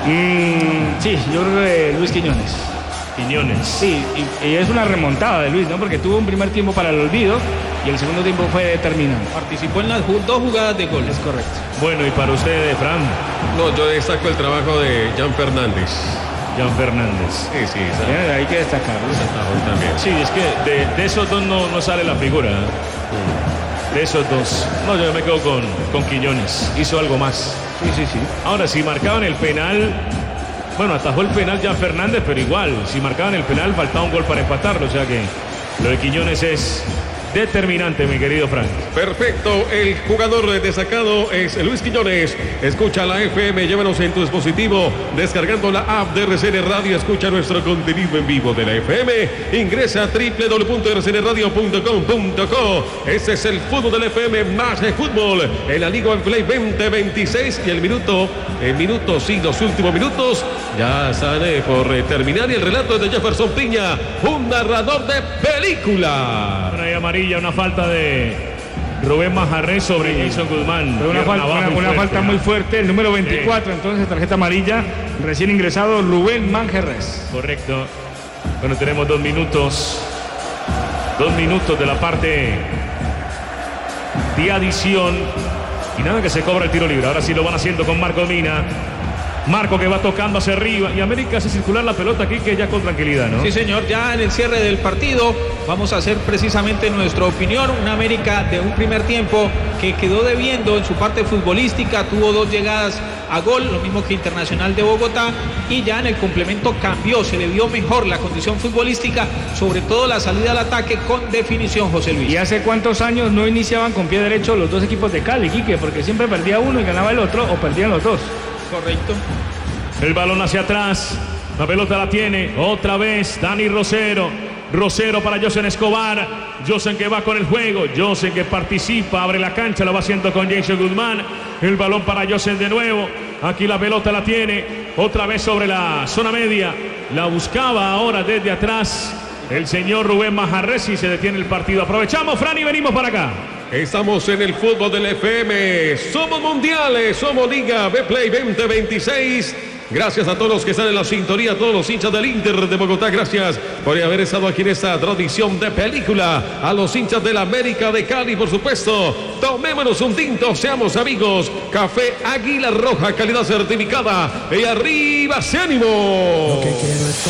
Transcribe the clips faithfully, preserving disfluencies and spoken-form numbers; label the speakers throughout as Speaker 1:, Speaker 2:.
Speaker 1: Mm, sí, yo creo que Luis Quiñones.
Speaker 2: Quiñones.
Speaker 1: Sí, y, y es una remontada de Luis, ¿no? Porque tuvo un primer tiempo para el olvido y el segundo tiempo fue determinante.
Speaker 3: Participó en las ju- dos jugadas de gol.
Speaker 1: Es correcto.
Speaker 2: Bueno, y para usted, Fran.
Speaker 4: No, yo destaco el trabajo de Jan Fernández.
Speaker 2: Jan Fernández.
Speaker 4: Sí, sí,
Speaker 1: Bien, hay que destacarlo.
Speaker 4: también.
Speaker 2: Sí, es que de, de esos dos no, no sale la figura. ¿eh? De esos dos. No, yo me quedo con, con Quiñones. Hizo algo más.
Speaker 1: Sí, sí, sí.
Speaker 2: Ahora, si marcaban el penal, bueno, atajó el penal Jan Fernández, pero igual, si marcaban el penal, faltaba un gol para empatarlo. O sea que lo de Quiñones es determinante, mi querido Frank.
Speaker 4: Perfecto, el jugador destacado es Luis Quiñones. Escucha la F M, llévanos en tu dispositivo, descargando la app de R C N Radio. Escucha nuestro contenido en vivo de la F M. Ingresa a doble u doble u doble u punto r c n radio punto com punto co. Este es el fútbol de la F M, más de fútbol en la Liga Play veinte veintiséis. Y el minuto, el minuto, sí, los últimos minutos ya están eh, por eh, terminar. Y el relato es de Jefferson Piña, un narrador de película.
Speaker 2: Una amarilla, una falta de Rubén Manjarres sobre Jason Guzmán.
Speaker 1: Fue una, falta, una, una falta muy fuerte, el número veinticuatro, sí. Entonces tarjeta amarilla, recién ingresado Rubén Manjarres.
Speaker 2: Correcto. Bueno, tenemos dos minutos, dos minutos de la parte de adición y nada que se cobra el tiro libre. Ahora sí lo van haciendo con Marco Mina. Marco que va tocando hacia arriba y América hace circular la pelota aquí que ya con tranquilidad, ¿no?
Speaker 3: Sí, señor, ya en el cierre del partido vamos a hacer precisamente nuestra opinión. Una América de un primer tiempo que quedó debiendo en su parte futbolística, tuvo dos llegadas a gol, lo mismo que Internacional de Bogotá, y ya en el complemento cambió, se le vio mejor la condición futbolística, sobre todo la salida al ataque con definición, José Luis.
Speaker 1: ¿Y hace cuántos años no iniciaban con pie derecho los dos equipos de Cali, Quique? Porque siempre perdía uno y ganaba el otro, o perdían los dos.
Speaker 3: Correcto.
Speaker 2: El balón hacia atrás. La pelota la tiene otra vez Dani Rosero. Rosero para Josen Escobar. Josen que va con el juego. Josen que participa, abre la cancha, lo va haciendo con Jason Guzmán. El balón para Josen de nuevo. Aquí la pelota la tiene otra vez sobre la zona media. La buscaba ahora desde atrás el señor Rubén Manjarres y se detiene el partido. Aprovechamos, Fran, y venimos para acá.
Speaker 4: Estamos en el fútbol del F M. Somos mundiales, somos Liga Play veinte veintiséis. Gracias a todos los que están en la sintonía, a todos los hinchas del Inter de Bogotá. Gracias por haber estado aquí en esta tradición de película. A los hinchas de la América de Cali, por supuesto. Tomémonos un tinto, seamos amigos. Café Águila Roja, calidad certificada. Y arriba, ¡se ánimo!
Speaker 5: Lo que quiero es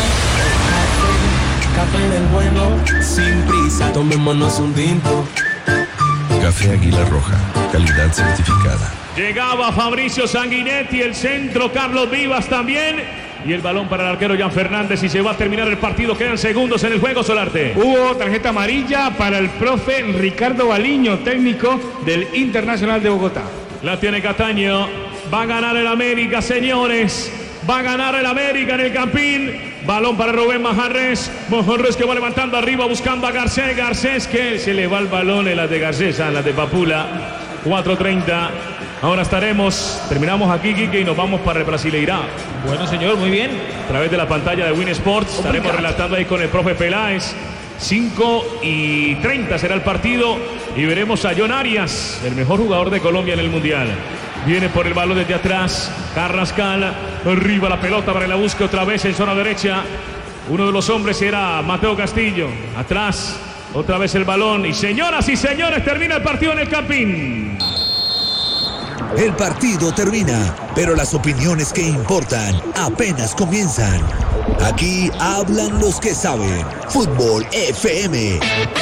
Speaker 5: tomar café del bueno, sin prisa. Tomémonos un tinto.
Speaker 6: Café Águila Roja, calidad certificada.
Speaker 2: Llegaba Fabricio Sanguinetti, el centro, Carlos Vivas también. Y el balón para el arquero Jan Fernández y se va a terminar el partido. Quedan segundos en el juego, Solarte.
Speaker 1: Hubo tarjeta amarilla para el profe Ricardo Baliño, técnico del Internacional de Bogotá.
Speaker 2: La tiene Cataño. Va a ganar el América, señores. Va a ganar el América en el Campín. Balón para Rubén Manjarres. Manjarres que va levantando arriba buscando a Garcés. Garcés que se le va el balón en las de Garcés, a las de Papula. cuatro treinta. Ahora estaremos, terminamos aquí, Quique, y nos vamos para el Brasileirá.
Speaker 3: Bueno, señor, muy bien.
Speaker 2: A través de la pantalla de Win Sports estaremos relatando ahí con el profe Peláez. cinco y treinta será el partido y veremos a John Arias, el mejor jugador de Colombia en el Mundial. Viene por el balón desde atrás, Carrascal, arriba la pelota para que la busque otra vez en zona derecha. Uno de los hombres era Mateo Castillo, atrás, otra vez el balón. Y señoras y señores, termina el partido en el Campín.
Speaker 7: El partido termina, pero las opiniones que importan apenas comienzan. Aquí hablan los que saben. Fútbol F M.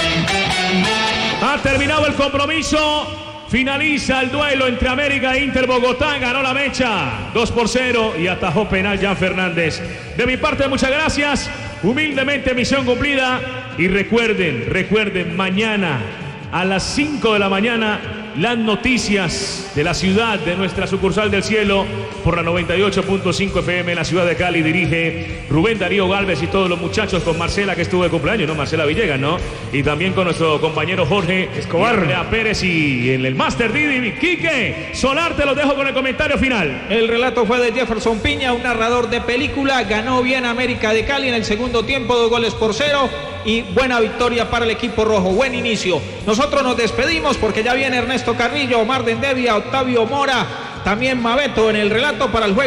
Speaker 2: Ha terminado el compromiso. Finaliza el duelo entre América e Inter Bogotá. Ganó la mecha dos por cero y atajó penal Jan Fernández. De mi parte, muchas gracias. Humildemente, misión cumplida. Y recuerden, recuerden, mañana a las cinco de la mañana, las noticias de la ciudad, de nuestra sucursal del cielo, por la noventa y ocho punto cinco F M en la ciudad de Cali. Dirige Rubén Darío Galvez y todos los muchachos, con Marcela, que estuvo de cumpleaños, ¿no? Marcela Villegas, ¿no? Y también con nuestro compañero Jorge Escobar, Lea Pérez, y en el Máster Didi, Quique Solarte. Los dejo con el comentario final.
Speaker 3: El relato fue de Jefferson Piña, un narrador de película. Ganó bien América de Cali en el segundo tiempo, dos goles por cero. Y buena victoria para el equipo rojo, buen inicio. Nosotros nos despedimos porque ya viene Ernesto Carrillo, Omar Dendevia, Octavio Mora, también Mabeto en el relato para el juego.